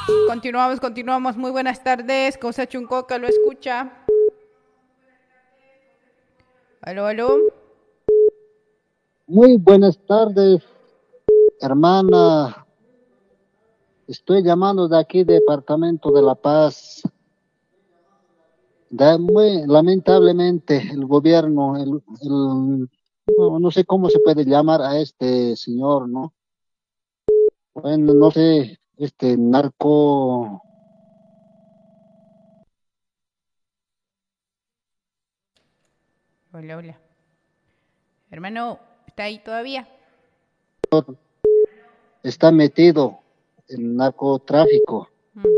Continuamos. Muy buenas tardes. Causa Chuncoca lo escucha. Aló. Muy buenas tardes, hermana. Estoy llamando de aquí, Departamento de La Paz. Lamentablemente, el gobierno, no sé cómo se puede llamar a este señor, ¿no? Bueno, no sé, este narco. Hola. Hermano, ¿está ahí todavía? Está metido en narcotráfico.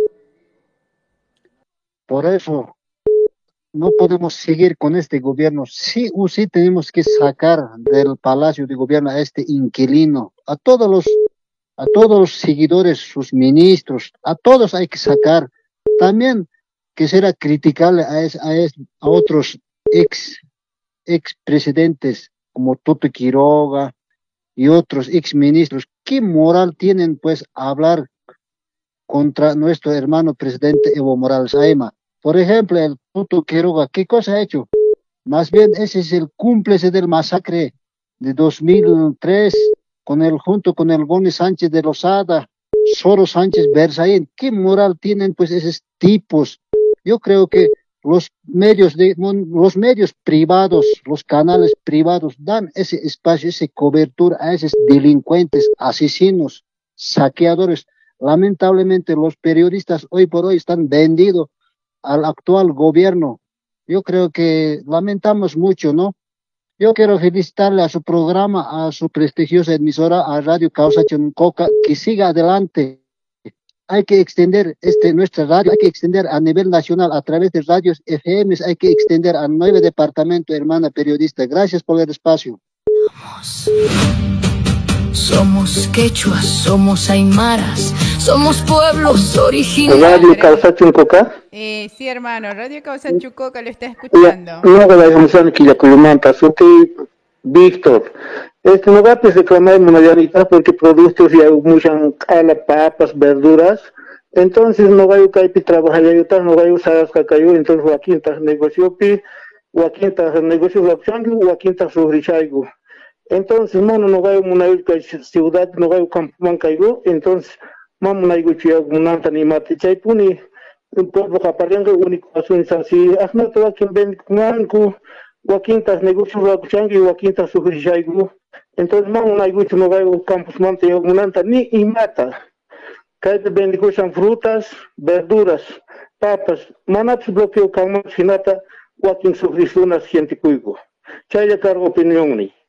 Por eso no podemos seguir con este gobierno. Sí o sí tenemos que sacar del Palacio de Gobierno a este inquilino, a todos los seguidores, sus ministros, a todos hay que sacar. También quisiera criticarle a otros ex presidentes como Tuto Quiroga y otros ex ministros. ¿Qué moral tienen pues a hablar contra nuestro hermano presidente Evo Morales Ayma? Por ejemplo, el Tuto Quiroga, ¿qué cosa ha hecho? Más bien ese es el cómplice del masacre de 2003 junto con el Gómez Sánchez de Lozada, Soro Sánchez Berzaín. ¿Qué moral tienen pues esos tipos? Yo creo que los medios privados, los canales privados dan ese espacio, esa cobertura a esos delincuentes, asesinos, saqueadores. Lamentablemente los periodistas hoy por hoy están vendidos al actual gobierno. Yo creo que lamentamos mucho, ¿no? Yo quiero felicitarle a su programa, a su prestigiosa emisora, a Radio Causa Chuncoca, que siga adelante. Hay que extender nuestra radio, hay que extender a nivel nacional a través de radios FM, hay que extender a 9 departamentos, hermana periodista. Gracias por el espacio. Somos quechuas, somos aymaras, somos pueblos originarios. Radio Causa Chuncoca. Sí, hermano, Radio Causa Chuncoca lo está escuchando. No voy a comenzar que la culumanta, soy Víctor. No va a reclamar moneditas porque productos ya muchas papas, verduras. Entonces no voy a trabajar y no voy a usar las cacayo. Entonces aquí está negocio aquí está negocio o aquí está su. Entonces, no va a una ciudad, no va a campo mancaigo, entonces, vamos a ir a una animate, chaipuni, un pueblo caparanga, único asunto, si hazme todo quien ven manco, o aquí está negocio, o aquí está su entonces, vamos a ir no va a campos mante, ni y mata. Cae de bendición frutas, verduras, papas, manats bloqueo, calma, sinata, o aquí sufrir una gente cuigo. Chaya cargo opinión ni.